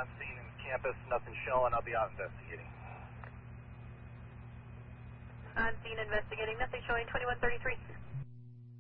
on scene in campus, nothing showing. I'll be out investigating. On scene investigating, nothing showing, 2133.